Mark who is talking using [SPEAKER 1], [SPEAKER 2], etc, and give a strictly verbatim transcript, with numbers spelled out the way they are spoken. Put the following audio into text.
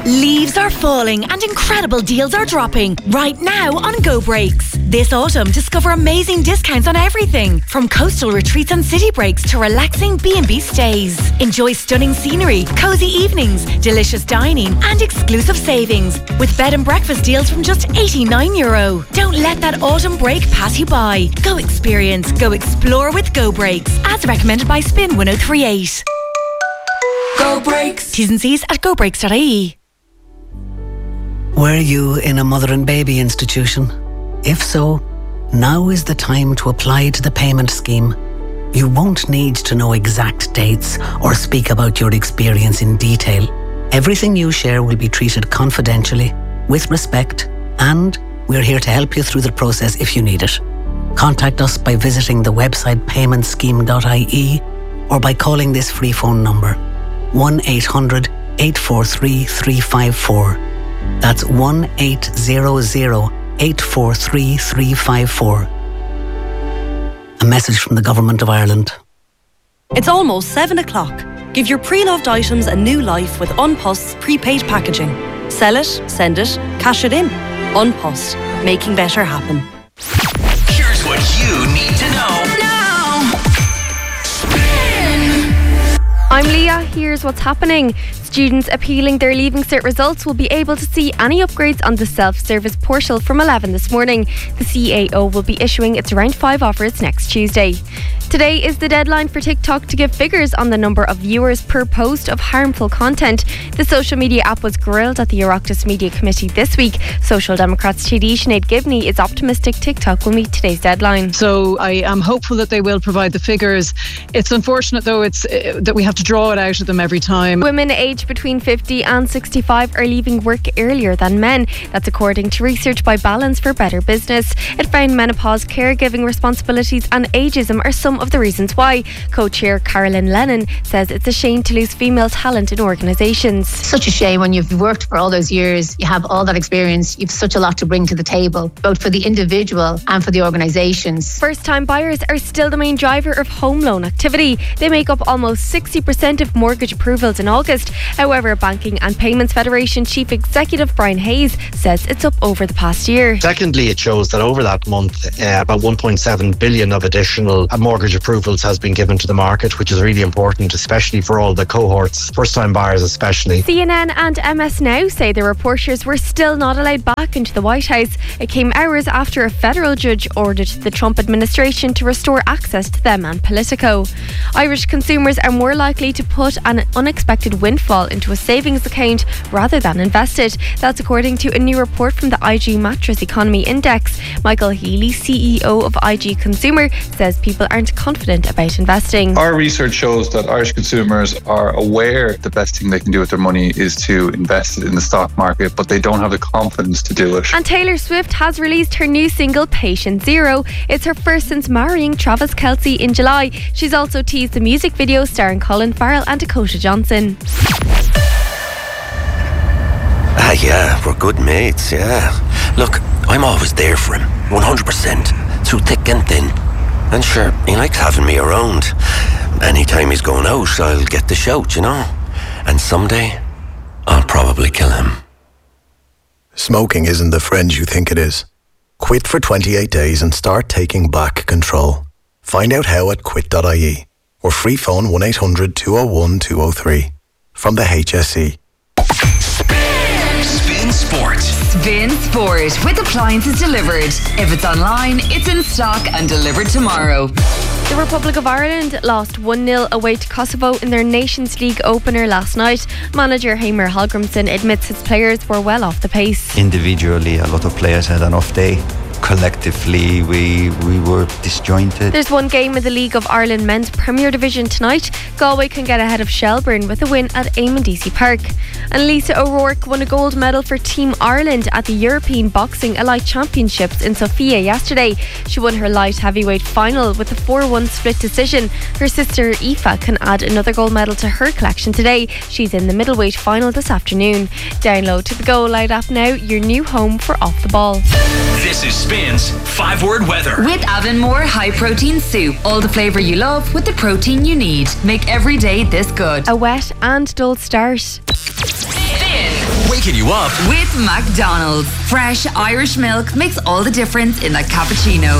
[SPEAKER 1] Leaves are falling and incredible deals are dropping right now on Go Breaks. This autumn, discover amazing discounts on everything from coastal retreats and city breaks to relaxing B and B stays. Enjoy stunning scenery, cozy evenings, delicious dining and exclusive savings with bed and breakfast deals from just eighty-nine euro. Don't let that autumn break pass you by. Go experience, go explore with Go Breaks, as recommended by Spin one oh three eight. Go Breaks. T's and C's at go breaks dot I E.
[SPEAKER 2] Were you in a mother and baby institution? If so, now is the time to apply to the payment scheme. You won't need to know exact dates or speak about your experience in detail. Everything you share will be treated confidentially, with respect, and we're here to help you through the process if you need it. Contact us by visiting the website payment scheme dot I E or by calling this free phone number one eight hundred eight four three three five four. That's one eight hundred eight four three three five four. A message from the Government of Ireland.
[SPEAKER 3] It's almost seven o'clock. Give your pre-loved items a new life with An Post's prepaid packaging. Sell it, send it, cash it in. An Post, making better happen.
[SPEAKER 4] Here's what you need to know now. Spin.
[SPEAKER 5] I'm Leah. Here's what's happening. Students appealing their Leaving Cert results will be able to see any upgrades on the self-service portal from eleven this morning. The C A O will be issuing its round five offers next Tuesday. Today is the deadline for TikTok to give figures on the number of viewers per post of harmful content. The social media app was grilled at the Oireachtas Media Committee this week. Social Democrats T D Sinead Gibney is optimistic TikTok will meet today's deadline.
[SPEAKER 6] So I am hopeful that they will provide the figures. It's unfortunate though it's uh, that we have to draw it out of them every time.
[SPEAKER 5] Women aged between fifty and sixty-five are leaving work earlier than men. That's according to research by Balance for Better Business. It found menopause, caregiving responsibilities and ageism are some of the reasons why. Co-chair Carolyn Lennon says it's a shame to lose female talent in organisations.
[SPEAKER 7] Such a shame when you've worked for all those years, you have all that experience, you've such a lot to bring to the table, both for the individual and for the organisations.
[SPEAKER 5] First-time buyers are still the main driver of home loan activity. They make up almost sixty percent of mortgage approvals in August. However, Banking and Payments Federation Chief Executive Brian Hayes says it's up over the past year.
[SPEAKER 8] Secondly, it shows that over that month, uh, about one point seven billion of additional uh, mortgage approvals has been given to the market, which is really important, especially for all the cohorts, first-time buyers especially.
[SPEAKER 5] C N N and M S Now say the reporters were still not allowed back into the White House. It came hours after a federal judge ordered the Trump administration to restore access to them and Politico. Irish consumers are more likely to put an unexpected windfall into a savings account rather than invest it. That's according to a new report from the I G Mattress Economy Index. Michael Healy, C E O of I G Consumer, says people aren't confident about investing.
[SPEAKER 9] Our research shows that Irish consumers are aware the best thing they can do with their money is to invest it in the stock market, but they don't have the confidence to do it.
[SPEAKER 5] And Taylor Swift has released her new single Patient Zero. It's her first since marrying Travis Kelce in July. She's also teased the music video starring Colin Farrell and Dakota Johnson.
[SPEAKER 10] Ah, yeah, we're good mates, yeah. Look, I'm always there for him, one hundred percent, through thick and thin. And sure, he likes having me around. Anytime he's going out, I'll get the shout, you know. And someday, I'll probably kill him.
[SPEAKER 11] Smoking isn't the friend you think it is. Quit for twenty-eight days and start taking back control. Find out how at quit dot I E or free phone one eight hundred two oh one two oh three from the H S E.
[SPEAKER 4] Spin Sport.
[SPEAKER 12] Spin Sport with appliances delivered. If it's online, it's in stock and delivered tomorrow.
[SPEAKER 5] The Republic of Ireland lost one nil away to Kosovo in their Nations League opener last night. Manager Heimir Hallgrimsson admits his players were well off the pace.
[SPEAKER 13] Individually, a lot of players had an off day. Collectively, we we were disjointed.
[SPEAKER 5] There's one game in the League of Ireland Men's Premier Division tonight. Galway can get ahead of Shelbourne with a win at Eamon Deacy Park. And Lisa O'Rourke won a gold medal for Team Ireland at the European Boxing Elite Championships in Sofia yesterday. She won her light heavyweight final with a four one split decision. Her sister Aoife can add another gold medal to her collection today. She's in the middleweight final this afternoon. Download to the Go Light app now, your new home for Off the Ball.
[SPEAKER 4] This is Spin's five-word weather.
[SPEAKER 12] With Avonmore High Protein Soup. All the flavour you love with the protein you need. Make every day this good.
[SPEAKER 5] A wet and dull start.
[SPEAKER 4] Spin. Wake waking you up
[SPEAKER 12] with McDonald's. Fresh Irish milk makes all the difference in that cappuccino.